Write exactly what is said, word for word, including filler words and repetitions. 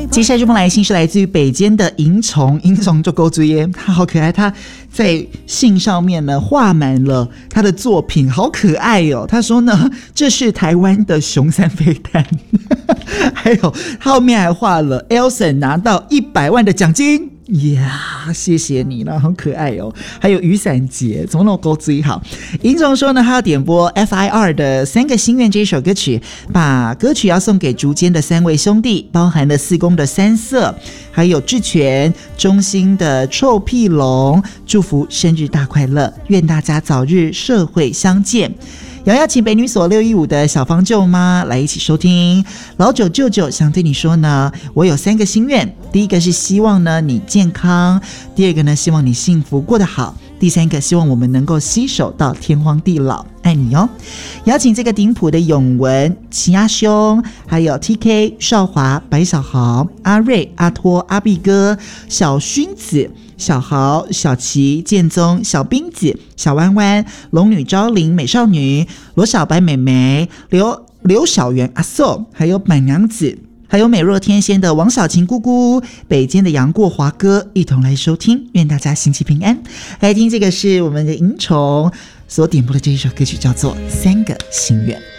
接下来这封来信是来自于北监的银虫，银虫就勾追耶，他好可爱，他在信上面呢画满了他的作品，好可爱哦。他说呢，这是台湾的雄三飞弹，还有他后面还画了 Elson 拿到一百万的奖金。呀、yeah, 谢谢你了，好可爱哦。还有雨伞节，怎么那么勾追好。银总说呢，他要点播 F I R 的三个心愿这首歌曲，把歌曲要送给竹间的三位兄弟，包含了四公的三色，还有志全、中心的臭屁龙，祝福生日大快乐，愿大家早日社会相见。也要请北女所六一五的小芳舅妈来一起收听。老九舅舅想对你说呢，我有三个心愿，第一个是希望呢你健康，第二个呢希望你幸福过得好，第三个希望我们能够携手到天荒地老，爱你哦。邀请这个顶埔的永文、齐阿兄，还有 T K、少华、白小豪、阿瑞、阿托、阿碧哥、小勋子、小豪、小琪、建宗、小冰子、小弯弯、龙女昭玲、美少女、罗小白妹妹、刘刘小媛阿寿，还有板娘子，还有美若天仙的王小晴姑姑，北监的杨过华哥，一同来收听，愿大家心情平安。来听这个是我们的银虫所点播的这一首歌曲，叫做《三个心愿》。